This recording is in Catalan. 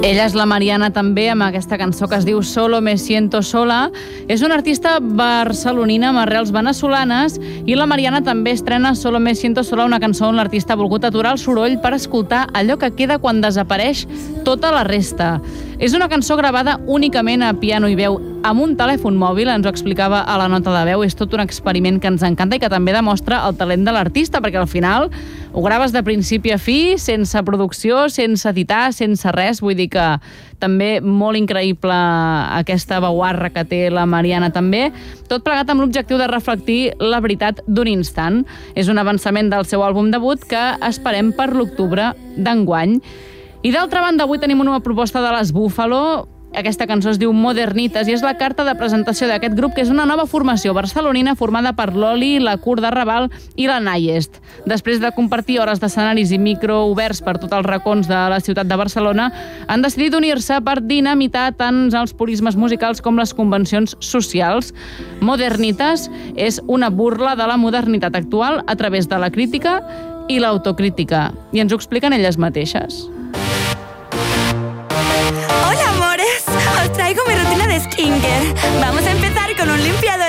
Ella és la Mariana també, amb aquesta cançó que es diu Solo me siento sola. És una artista barcelonina amb arrels venezolanes i la Mariana també estrena Solo me siento sola, una cançó on l'artista ha volgut aturar el soroll per escoltar allò que queda quan desapareix tota la resta. És una cançó gravada únicament a piano i veu amb un telèfon mòbil, ens ho explicava a la nota de veu. És tot un experiment que ens encanta i que també demostra el talent de l'artista, perquè al final ho graves de principi a fi, sense producció, sense editar, sense res. Vull dir que també molt increïble aquesta veuarra que té la Mariana també. Tot plegat amb l'objectiu de reflectir la veritat d'un instant. És un avançament del seu àlbum debut que esperem per l'octubre d'enguany. I d'altra banda, avui tenim una nova proposta de les Búfalo. Aquesta cançó es diu Modernitas i és la carta de presentació d'aquest grup, que és una nova formació barcelonina formada per l'Oli, la Cur de Raval i la Nayest. Després de compartir hores d'escenaris i micro oberts per tots els racons de la ciutat de Barcelona, han decidit unir-se per dinamitar tant els purismes musicals com les convencions socials. Modernitas és una burla de la modernitat actual a través de la crítica i l'autocrítica. I ens ho expliquen elles mateixes. Hola, amores. Os traigo mi rutina de skincare. Vamos a empezar con un limpiador